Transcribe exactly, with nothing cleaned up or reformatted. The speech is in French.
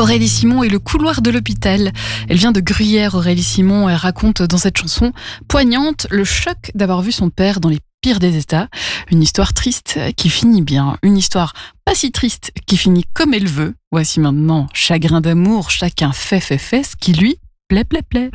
Aurélie Simon et le couloir de l'hôpital. Elle vient de Gruyère, Aurélie Simon. Elle raconte dans cette chanson poignante le choc d'avoir vu son père dans les pires des états. Une histoire triste qui finit bien. Une histoire pas si triste qui finit comme elle veut. Voici maintenant Chagrin d'amour. Chacun fait, fait, fait ce qui lui plaît, plaît, plaît.